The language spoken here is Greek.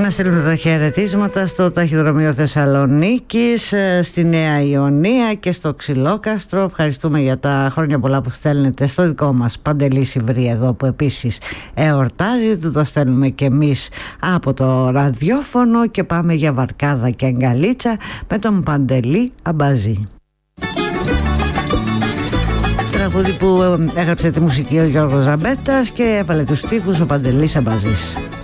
Να στείλουμε τα χαιρετίσματα στο ταχυδρομείο Θεσσαλονίκης, στη Νέα Ιωνία και στο Ξυλόκαστρο. Ευχαριστούμε για τα χρόνια πολλά που στέλνετε στο δικό μας Παντελή Σιβρή εδώ, που επίσης εορτάζει. Του το στέλνουμε και εμείς από το ραδιόφωνο και πάμε για Βαρκάδα και Αγκαλίτσα με τον Παντελή Αμπαζή. Τραγούδι που έγραψε τη μουσική ο Γιώργος Ζαμπέτας και έβαλε τους στίχους ο Παντελής Αμπαζής.